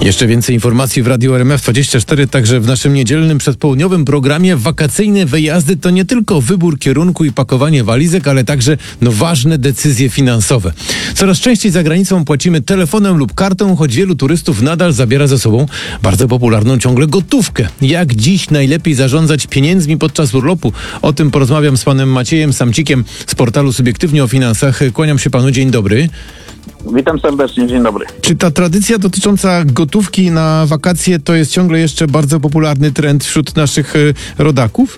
Jeszcze więcej informacji w Radiu RMF24, także w naszym niedzielnym przedpołudniowym programie. Wakacyjne wyjazdy to nie tylko wybór kierunku i pakowanie walizek, ale także ważne decyzje finansowe. Coraz częściej za granicą płacimy telefonem lub kartą, choć wielu turystów nadal zabiera ze sobą bardzo popularną ciągle gotówkę. Jak dziś najlepiej zarządzać pieniędzmi podczas urlopu? O tym porozmawiam z panem Maciejem Samcikiem z portalu Subiektywnie o Finansach. Kłaniam się panu, dzień dobry. Witam serdecznie, dzień dobry. Czy ta tradycja dotycząca gotówki na wakacje to jest ciągle jeszcze bardzo popularny trend wśród naszych rodaków?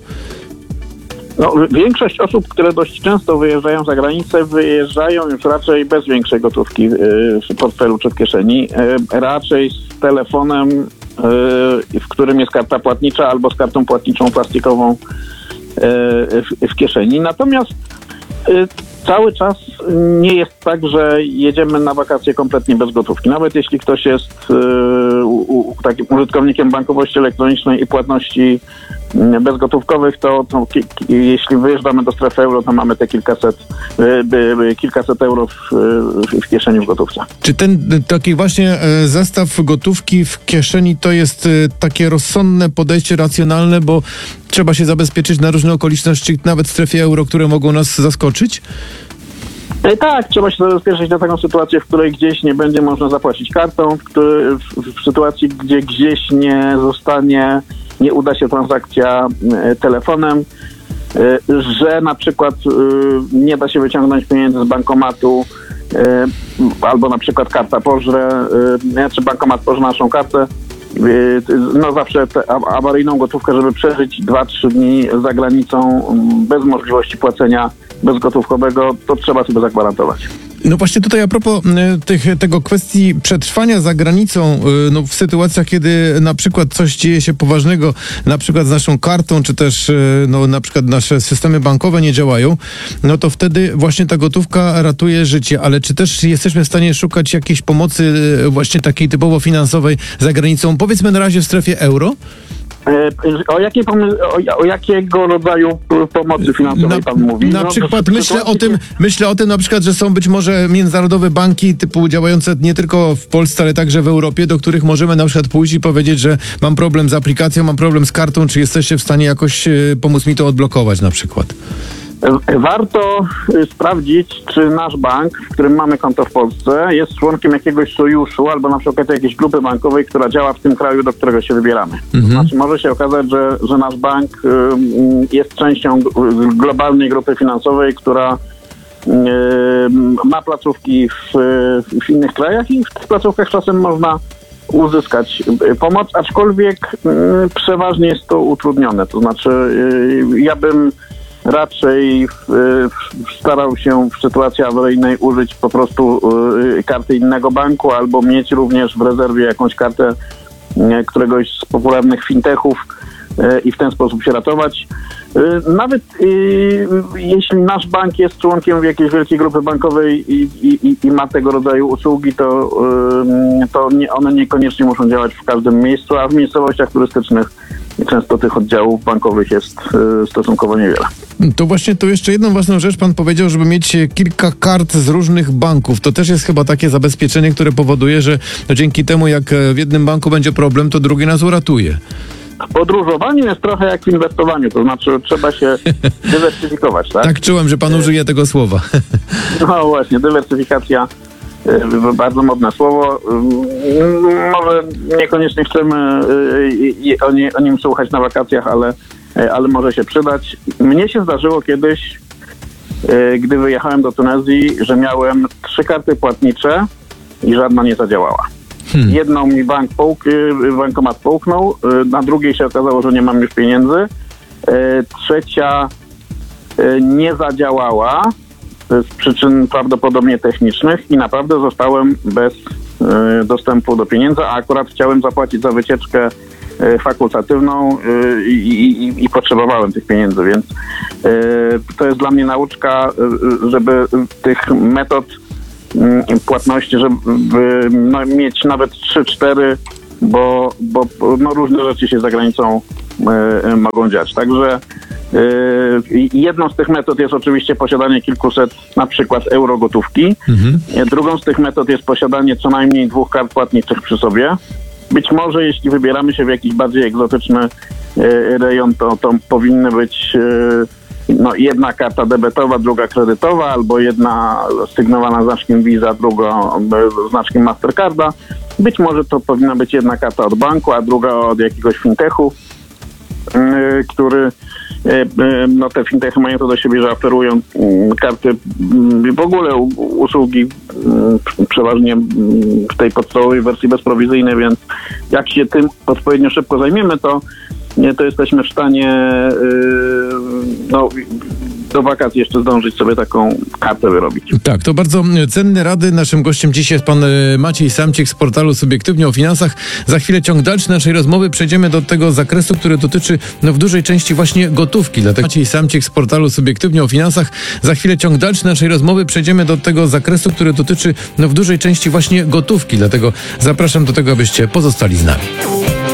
Większość osób, które dość często wyjeżdżają za granicę, wyjeżdżają już raczej bez większej gotówki w portfelu czy w kieszeni. Raczej z telefonem, w którym jest karta płatnicza, albo z kartą płatniczą plastikową w kieszeni. Natomiast cały czas nie jest tak, że jedziemy na wakacje kompletnie bez gotówki. Nawet jeśli ktoś jest takim użytkownikiem bankowości elektronicznej i płatności bezgotówkowych, to jeśli wyjeżdżamy do strefy euro, to mamy te kilkaset euro w kieszeni w gotówce. Czy ten taki właśnie zestaw gotówki w kieszeni to jest takie rozsądne podejście, racjonalne, bo trzeba się zabezpieczyć na różne okoliczności, nawet w strefie euro, które mogą nas zaskoczyć? Tak, trzeba się zabezpieczyć na taką sytuację, w której gdzieś nie będzie można zapłacić kartą, w sytuacji, gdzie gdzieś nie uda się transakcja telefonem, że na przykład nie da się wyciągnąć pieniędzy z bankomatu, albo na przykład karta pożre, czy bankomat pożre naszą kartę. Zawsze awaryjną gotówkę, żeby przeżyć 2-3 dni za granicą bez możliwości płacenia bezgotówkowego, to trzeba sobie zagwarantować. No właśnie tutaj a propos tego kwestii przetrwania za granicą, w sytuacjach, kiedy na przykład coś dzieje się poważnego, na przykład z naszą kartą, czy też na przykład nasze systemy bankowe nie działają, to wtedy właśnie ta gotówka ratuje życie. Ale czy też jesteśmy w stanie szukać jakiejś pomocy właśnie takiej typowo finansowej za granicą, powiedzmy na razie w strefie euro? O jakiego rodzaju pomocy finansowej pan mówi? Na przykład myślę o tym na przykład, że są być może międzynarodowe banki typu działające nie tylko w Polsce, ale także w Europie, do których możemy na przykład pójść i powiedzieć, że mam problem z aplikacją, mam problem z kartą, czy jesteście w stanie jakoś pomóc mi to odblokować na przykład? Warto sprawdzić, czy nasz bank, w którym mamy konto w Polsce, jest członkiem jakiegoś sojuszu albo na przykład jakiejś grupy bankowej, która działa w tym kraju, do którego się wybieramy. To znaczy może się okazać, że nasz bank jest częścią globalnej grupy finansowej, która ma placówki w innych krajach i w tych placówkach czasem można uzyskać pomoc, aczkolwiek przeważnie jest to utrudnione. To znaczy ja bym raczej starał się w sytuacji awaryjnej użyć po prostu karty innego banku albo mieć również w rezerwie jakąś kartę któregoś z popularnych fintechów i w ten sposób się ratować. Nawet jeśli nasz bank jest członkiem jakiejś wielkiej grupy bankowej i ma tego rodzaju usługi, to one niekoniecznie muszą działać w każdym miejscu, a w miejscowościach turystycznych często tych oddziałów bankowych jest stosunkowo niewiele. To właśnie tu jeszcze jedną ważną rzecz pan powiedział, żeby mieć kilka kart z różnych banków. To też jest chyba takie zabezpieczenie, które powoduje, że dzięki temu jak w jednym banku będzie problem, to drugi nas uratuje. W podróżowaniu jest trochę jak w inwestowaniu, to znaczy trzeba się dywersyfikować, tak? Tak, czułem, że pan użyje tego słowa. No właśnie, dywersyfikacja, bardzo modne słowo. Może niekoniecznie chcemy o nim słuchać na wakacjach, ale może się przydać. Mnie się zdarzyło kiedyś, gdy wyjechałem do Tunezji, że miałem 3 karty płatnicze i żadna nie zadziałała. Jedną mi bankomat połknął, na drugiej się okazało, że nie mam już pieniędzy. Trzecia nie zadziałała z przyczyn prawdopodobnie technicznych i naprawdę zostałem bez dostępu do pieniędzy, a akurat chciałem zapłacić za wycieczkę fakultatywną i potrzebowałem tych pieniędzy, więc to jest dla mnie nauczka, żeby tych metod płatności, żeby mieć nawet 3-4, bo różne rzeczy się za granicą mogą dziać. Także jedną z tych metod jest oczywiście posiadanie kilkuset na przykład euro gotówki. Drugą z tych metod jest posiadanie co najmniej 2 kart płatniczych przy sobie. Być może jeśli wybieramy się w jakiś bardziej egzotyczny rejon, to powinny być jedna karta debetowa, druga kredytowa, albo jedna sygnowana znaczkiem Visa, druga znaczkiem Mastercarda. Być może to powinna być jedna karta od banku, a druga od jakiegoś fintechu, który te fintechy mają to do siebie, że oferują karty, w ogóle usługi przeważnie w tej podstawowej wersji bezprowizyjnej, więc jak się tym odpowiednio szybko zajmiemy, to jesteśmy w stanie do wakacji jeszcze zdążyć sobie taką kartę wyrobić. Tak, to bardzo cenne rady. Naszym gościem dziś jest pan Maciej Samcik z portalu Subiektywnie o Finansach. Za chwilę ciąg dalszy naszej rozmowy. Przejdziemy do tego zakresu, który dotyczy w dużej części właśnie gotówki. Dlatego Maciej Samcik z portalu Subiektywnie o Finansach. Za chwilę ciąg dalszy naszej rozmowy. Przejdziemy do tego zakresu, który dotyczy w dużej części właśnie gotówki. Dlatego zapraszam do tego, abyście pozostali z nami.